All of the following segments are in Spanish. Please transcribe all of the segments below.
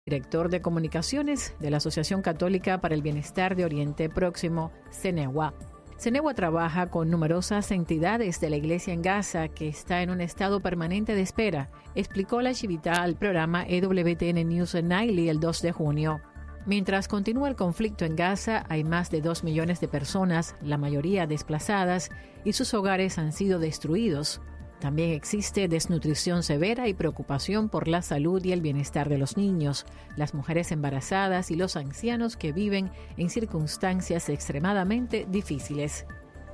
director de comunicaciones de la Asociación Católica para el Bienestar de Oriente Próximo, CENEWA. CENEWA trabaja con numerosas entidades de la Iglesia en Gaza que está en un estado permanente de espera, explicó la Shivita al programa EWTN News Nightly el 2 de junio. Mientras continúa el conflicto en Gaza, hay más de 2 millones de personas, la mayoría desplazadas, y sus hogares han sido destruidos. También existe desnutrición severa y preocupación por la salud y el bienestar de los niños, las mujeres embarazadas y los ancianos que viven en circunstancias extremadamente difíciles.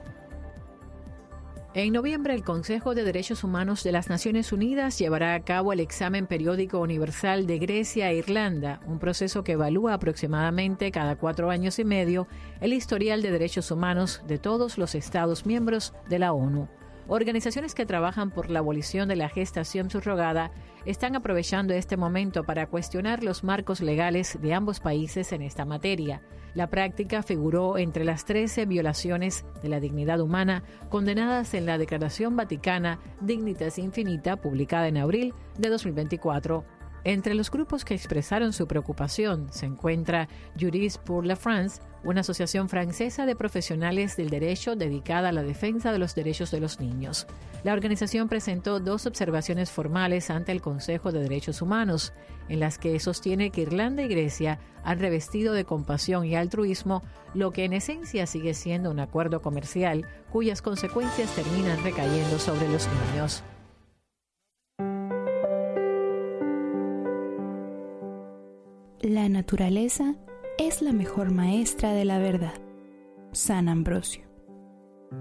En noviembre, el Consejo de Derechos Humanos de las Naciones Unidas llevará a cabo el examen periódico universal de Grecia e Irlanda, un proceso que evalúa aproximadamente cada 4 años y medio el historial de derechos humanos de todos los Estados miembros de la ONU. Organizaciones que trabajan por la abolición de la gestación subrogada están aprovechando este momento para cuestionar los marcos legales de ambos países en esta materia. La práctica figuró entre las 13 violaciones de la dignidad humana condenadas en la Declaración Vaticana Dignitas Infinita, publicada en abril de 2024. Entre los grupos que expresaron su preocupación se encuentra Juristes pour la France, una asociación francesa de profesionales del derecho dedicada a la defensa de los derechos de los niños. La organización presentó 2 observaciones formales ante el Consejo de Derechos Humanos, en las que sostiene que Irlanda y Grecia han revestido de compasión y altruismo lo que en esencia sigue siendo un acuerdo comercial cuyas consecuencias terminan recayendo sobre los niños. La naturaleza es la mejor maestra de la verdad. San Ambrosio.